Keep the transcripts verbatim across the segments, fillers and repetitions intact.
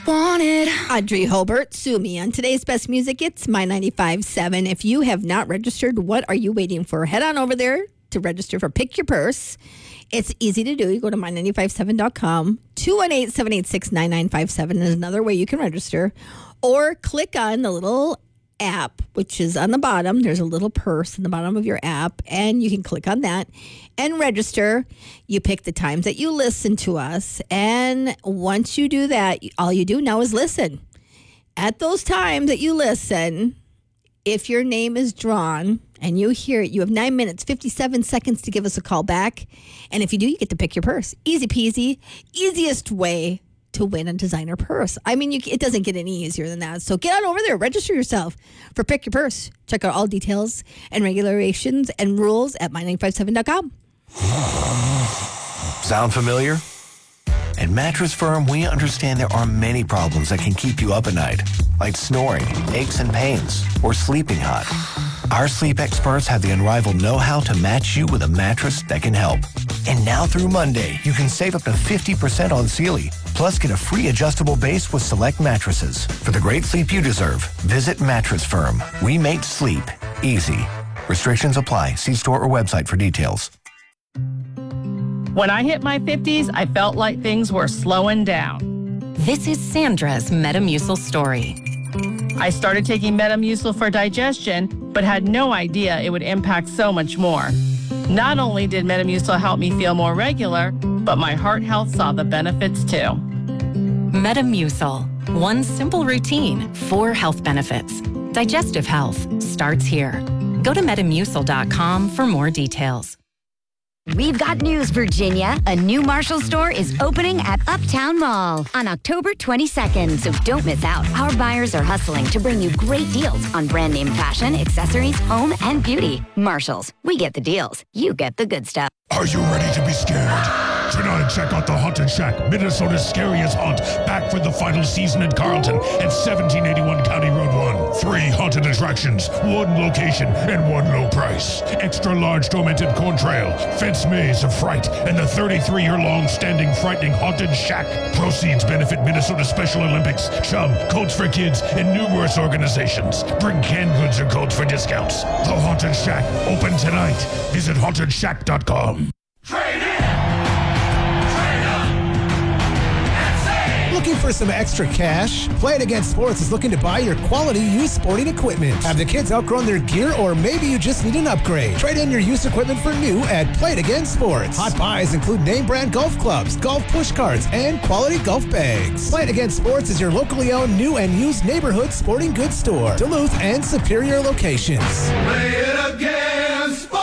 wanted. Audrey Hobart, sue me on today's best music. It's My ninety-five point seven. If you have not registered, what are you waiting for? Head on over there to register for Pick Your Purse. It's easy to do. You go to my nine five seven dot com. two one eight, seven eight six, nine nine five seven is another way you can register. Or click on the little app, which is on the bottom. There's a little purse in the bottom of your app, and you can click on that and register. You pick the times that you listen to us, and once you do that, all you do now is listen. At those times that you listen, if your name is drawn and you hear it, you have nine minutes, fifty-seven seconds to give us a call back. And if you do, you get to pick your purse. Easy peasy, easiest way to win a designer purse. I mean, you, it doesn't get any easier than that. So get on over there, register yourself for Pick Your Purse. Check out all details and regulations and rules at my nine five seven dot com. Sound familiar? At Mattress Firm, we understand there are many problems that can keep you up at night, like snoring, aches and pains, or sleeping hot. Our sleep experts have the unrivaled know-how to match you with a mattress that can help. And now through Monday, you can save up to fifty percent on Sealy. Plus, get a free adjustable base with select mattresses. For the great sleep you deserve, visit Mattress Firm. We make sleep easy. Restrictions apply. See store or website for details. When I hit my fifties, I felt like things were slowing down. This is Sandra's Metamucil story. I started taking Metamucil for digestion, but had no idea it would impact so much more. Not only did Metamucil help me feel more regular, but my heart health saw the benefits too. Metamucil. One simple routine, four health benefits. Digestive health starts here. Go to metamucil dot com for more details. We've got news, Virginia. A new Marshall store is opening at Uptown Mall on October twenty-second, so don't miss out. Our buyers are hustling to bring you great deals on brand name fashion, accessories, home, and beauty. Marshalls, we get the deals. You get the good stuff. Are you ready to be scared? Tonight, check out the Haunted Shack, Minnesota's scariest haunt, back for the final season in Carlton at seventeen eighty-one County Road one. Three haunted attractions, one location, and one low price. Extra large tormented corn trail, fence maze of fright, and the thirty-three-year-long standing frightening Haunted Shack. Proceeds benefit Minnesota Special Olympics, Chum, Coats for Kids, and numerous organizations. Bring canned goods or codes for discounts. The Haunted Shack, open tonight. Visit haunted shack dot com. Trade in! Looking for some extra cash? Play It Again Sports is looking to buy your quality used sporting equipment. Have the kids outgrown their gear, or maybe you just need an upgrade? Trade in your used equipment for new at Play It Again Sports. Hot buys include name brand golf clubs, golf push carts, and quality golf bags. Play It Again Sports is your locally owned new and used neighborhood sporting goods store. Duluth and Superior locations. Play it again, sports!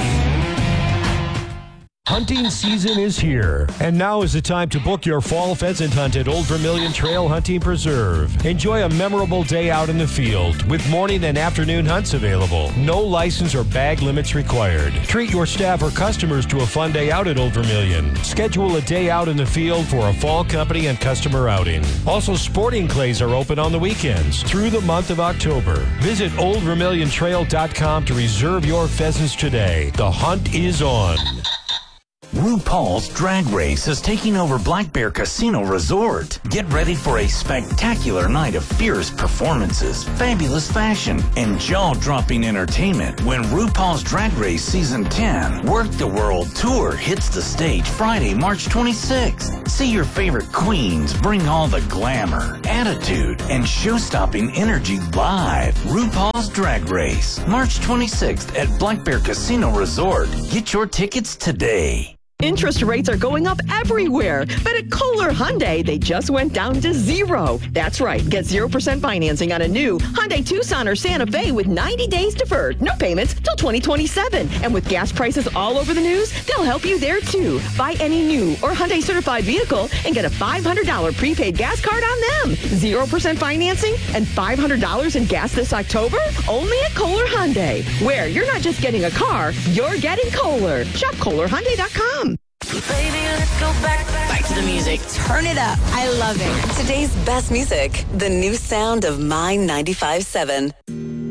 Hunting season is here, and now is the time to book your fall pheasant hunt at Old Vermilion Trail Hunting Preserve. Enjoy a memorable day out in the field with morning and afternoon hunts available. No license or bag limits required. Treat your staff or customers to a fun day out at Old Vermilion. Schedule a day out in the field for a fall company and customer outing. Also, sporting clays are open on the weekends through the month of October. Visit old vermilion trail dot com to reserve your pheasants today. The hunt is on. RuPaul's Drag Race is taking over Black Bear Casino Resort. Get ready for a spectacular night of fierce performances, fabulous fashion, and jaw-dropping entertainment when RuPaul's Drag Race Season ten Work the World Tour hits the stage Friday, March twenty-sixth. See your favorite queens bring all the glamour, attitude, and show-stopping energy live. RuPaul's Drag Race, March twenty-sixth at Black Bear Casino Resort. Get your tickets today. Interest rates are going up everywhere, but at Kohler Hyundai, they just went down to zero. That's right. Get zero percent financing on a new Hyundai Tucson or Santa Fe with ninety days deferred. No payments till twenty twenty-seven. And with gas prices all over the news, they'll help you there too. Buy any new or Hyundai certified vehicle and get a five hundred dollars prepaid gas card on them. zero percent financing and five hundred dollars in gas this October? Only at Kohler Hyundai, where you're not just getting a car, you're getting Kohler. Shop Kohler Hyundai dot com. Baby, let's go back, back to the music. Turn it up. I love it. Today's best music, the new sound of My ninety-five point seven.